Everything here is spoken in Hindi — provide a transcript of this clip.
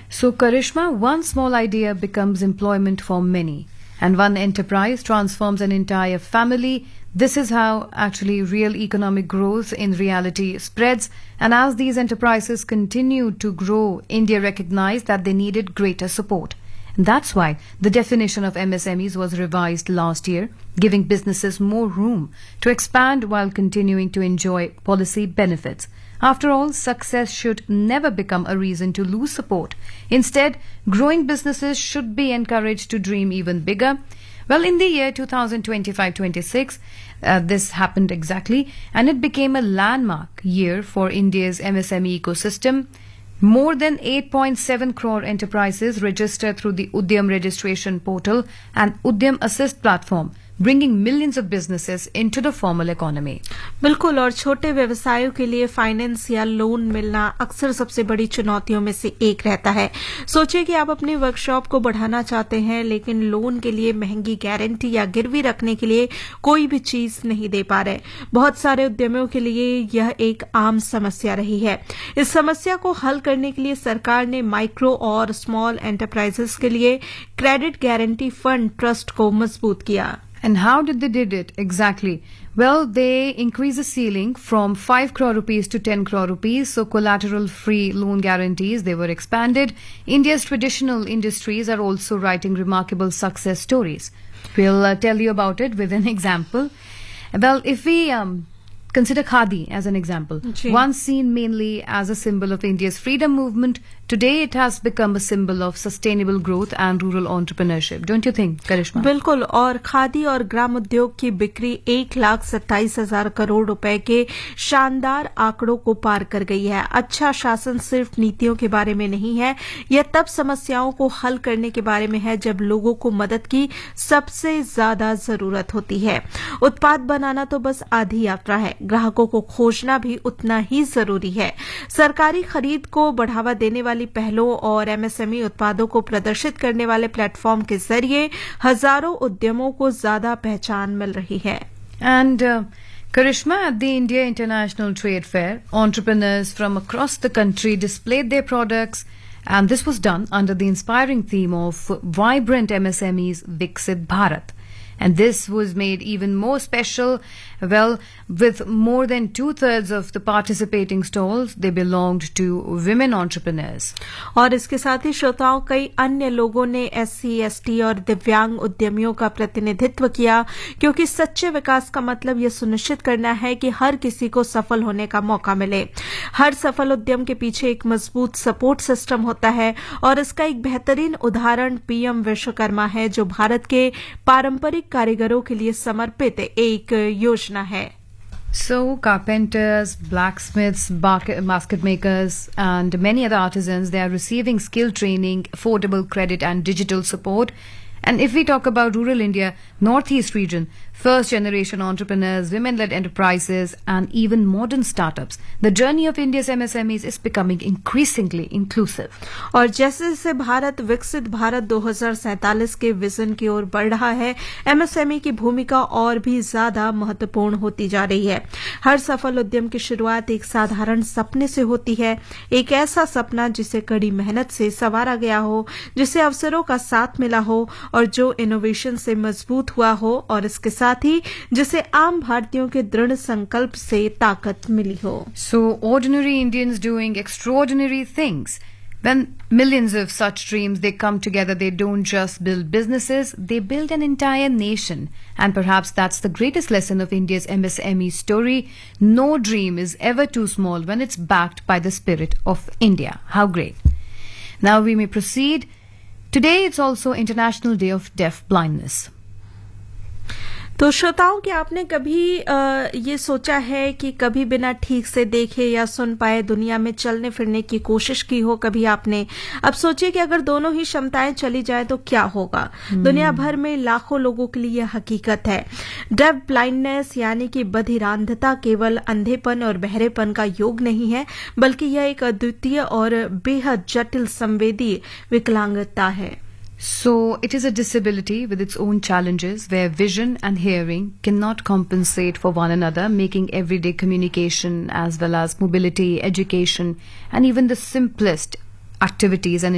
So, Karishma, one small idea becomes employment for many, and one enterprise transforms an entire family. This is how actually real economic growth in reality spreads. And as these enterprises continue to grow, India recognized that they needed greater support. And that's why the definition of MSMEs was revised last year, giving businesses more room to expand while continuing to enjoy policy benefits. After all, success should never become a reason to lose support. Instead, growing businesses should be encouraged to dream even bigger. Well, in the year 2025-26, this happened exactly, and it became a landmark year for India's MSME ecosystem. More than 8.7 crore enterprises registered through the Udyam registration portal and Udyam Assist platform, bringing millions of businesses into the formal economy. बिल्कुल, और छोटे व्यवसायों के लिए फाइनेंस या लोन मिलना अक्सर सबसे बड़ी चुनौतियों में से एक रहता है। सोचिए कि आप अपनी वर्कशॉप को बढ़ाना चाहते हैं, लेकिन लोन के लिए महंगी गारंटी या गिरवी रखने के लिए कोई भी चीज नहीं दे पा रहे। बहुत सारे उद्यमियों के लिए यह एक आम समस्या रही है। इस समस्या को हल करने के लिए सरकार ने माइक्रो और स्मॉल एंटरप्राइजेस के लिए क्रेडिट गारंटी फंड ट्रस्ट को मजबूत किया। And how did they did it exactly? Well, they increased the ceiling from 5 crore rupees to 10 crore rupees, so collateral-free loan guarantees, they were expanded. India's traditional industries are also writing remarkable success stories. We'll tell you about it with an example. Well, if we consider Khadi as an example, once seen mainly as a symbol of India's freedom movement, today it has become a symbol of sustainable growth and rural entrepreneurship. Don't you think, Karishma? बिल्कुल, और खादी और ग्राम उद्योग की बिक्री 1,27,000 करोड़ रुपए के शानदार आंकड़ों को पार कर गई है। अच्छा शासन सिर्फ नीतियों के बारे में नहीं है, यह तब समस्याओं को हल करने के बारे में है जब लोगों को मदद की सबसे ज्यादा जरूरत होती है। उत्पाद बनाना तो बस आधी यात्रा है, ग्राहकों को खोजना भी उतना ही जरूरी है। सरकारी खरीद को बढ़ावा देने वाली पहलों और एमएसएमई उत्पादों को प्रदर्शित करने वाले प्लेटफॉर्म के जरिए हजारों उद्यमों को ज्यादा पहचान मिल रही है। And Karishma, at the India International Trade Fair, entrepreneurs from across the country displayed their products, and this was done under the inspiring theme of Vibrant MSMEs Viksit Bharat. And this was made even more special, well, with more than 2/3 of the participating stalls, they belonged to women entrepreneurs. और इसके साथ ही श्रोताओं, कई अन्य लोगों ने SC, ST और दिव्यांग उद्यमियों का प्रतिनिधित्व किया, क्योंकि सच्चे विकास का मतलब यह सुनिश्चित करना है कि हर किसी को सफल होने का मौका मिले। हर सफल उद्यम के पीछे एक मजबूत सपोर्ट सिस्टम होता है, और इसका एक बेहतरीन उदाहरण पीएम विश्वकर्मा है, जो भारत के पारंपरिक कारीगरों के लिए समर्पित एक योजना है। So, carpenters, blacksmiths, basket makers, and many other artisans, they are receiving skill training, affordable credit, and digital support. And if we talk about rural India, Northeast region, first generation entrepreneurs, women-led enterprises, and even modern startups, the journey of India's MSMEs is becoming increasingly inclusive. और जैसे जैसे भारत विकसित भारत 2047 के विजन की ओर बढ़ रहा है, एमएसएमई की भूमिका और भी ज्यादा महत्वपूर्ण होती जा रही है। हर सफल उद्यम की शुरुआत एक साधारण सपने से होती है, एक ऐसा सपना जिसे कड़ी मेहनत से संवारा गया हो, जिसे अवसरों का साथ मिला हो, और जो इनोवेशन से मजबूत हुआ हो, और इसके साथ ही जिसे आम भारतीयों के दृढ़ संकल्प से ताकत मिली हो। So, ordinary Indians doing extraordinary things. When millions of such dreams, they come together, they don't just build businesses, they build an entire nation. And perhaps that's the greatest lesson of India's MSME story. No dream is ever too small when it's backed by the spirit of India. How great. Now we may proceed. Today it's also International Day of Deaf Blindness. तो श्रोताओं, क्या आपने कभी ये सोचा है कि कभी बिना ठीक से देखे या सुन पाए दुनिया में चलने फिरने की कोशिश की हो कभी आपने? अब सोचिए कि अगर दोनों ही क्षमताएं चली जाए तो क्या होगा। दुनिया भर में लाखों लोगों के लिए यह हकीकत है। डेफ ब्लाइंडनेस यानी कि बधिरांधता केवल अंधेपन और बहरेपन का योग नहीं है, बल्कि यह एक अद्वितीय और बेहद जटिल संवेदी विकलांगता है। So, it is a disability with its own challenges where vision and hearing cannot compensate for one another, making everyday communication as well as mobility, education, and even the simplest activities and